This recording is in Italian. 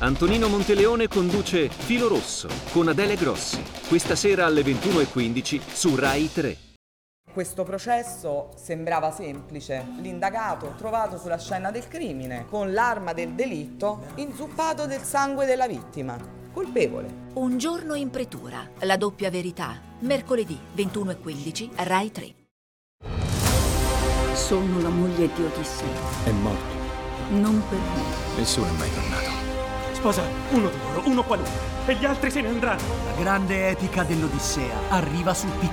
Antonino Monteleone conduce Filo Rosso con Adele Grossi. Questa sera alle 21:15 su Rai 3. Questo processo sembrava semplice. L'indagato trovato sulla scena del crimine con l'arma del delitto inzuppato del sangue della vittima. Colpevole. Un giorno in pretura. La doppia verità. Mercoledì 21:15 Rai 3. Sono la moglie di Odissea. È morto. Non per me. Nessuno è mai tornato. Sposa uno di loro, uno qualunque, e gli altri se ne andranno. La grande epica dell'Odissea arriva sul piccolo